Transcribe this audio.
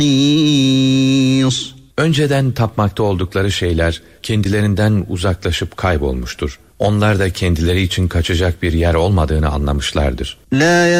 Önceden tapmakta oldukları şeyler kendilerinden uzaklaşıp kaybolmuştur. Onlar da kendileri için kaçacak bir yer olmadığını anlamışlardır. La